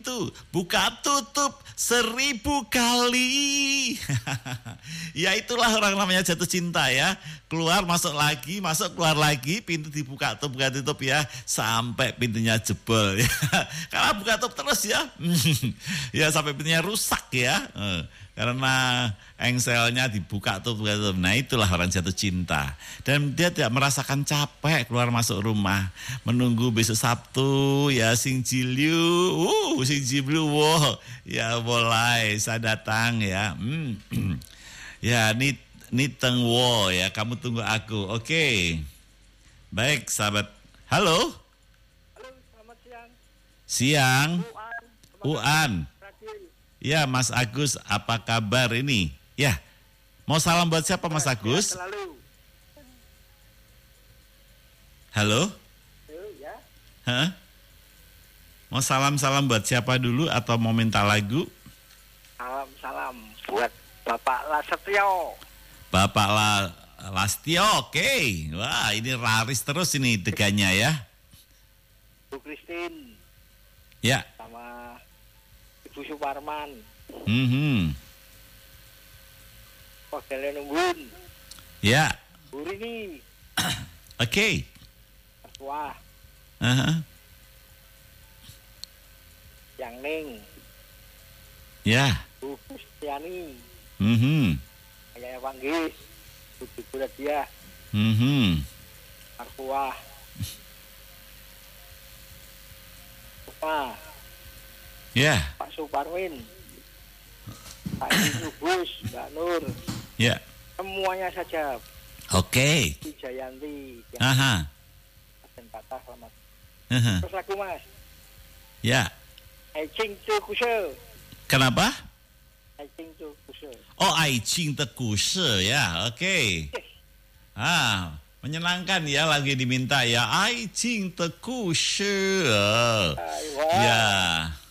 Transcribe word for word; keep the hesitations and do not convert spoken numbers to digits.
itu buka tutup seribu kali. Ya itulah orang namanya jatuh cinta ya. Keluar masuk lagi, masuk keluar lagi, pintu dibuka tutup buka tutup ya sampai pintunya jebol ya. Karena buka tutup terus ya. Ya sampai pintunya rusak ya. Karena engselnya dibuka tutup buka tutup. Nah itulah orang jatuh cinta. Dan dia tidak merasakan capek keluar masuk rumah, menunggu besok Sabtu ya sing jiliu, uh sing jiblu wow. Ya mulai saya datang ya. Hmm. Ya nit niteng wo ya, kamu tunggu aku. Oke. Okay. Baik, sahabat. Halo. Halo, selamat siang. Siang. Uan. Uan. Ya, Mas Agus, apa kabar ini? Ya. Mau salam buat siapa, Mas Agus? Selalu. Halo? Halo, ya. Hah? Mau salam-salam buat siapa dulu atau mau minta lagu? Salam-salam buat Bapak Lasetyo. Bapak La, Lastio, oke. Okay. Wah, ini laris terus ini deganya ya. Bu Christine. Ya. Sama Ibu Suparman. Mhm. Kodele nunggun. Ya. Bu Rini. Oke. Okay. Wah. Uh-huh. Yang Ning. Ya. Bu Kristiani. Mhm. Ayah Panggis. Bu Bulat dia. Mhm. Arwah. Pak. Ya. Pak Suparwin. Pak Nubus, Mbak Nur. Ya. Semuanya saja. Oke. Bu Jayanti. Yang Aha. dan patah selamat. Uh-huh. Terus lagu Mas. Ya. Aicing tu kusel. Kenapa? Aicing tu kusel. Oh, Ai Ching Teku She ya. Oke. Okay. Ah, menyenangkan ya lagi diminta ya. Ai Ching Teku She. Wah. Ya.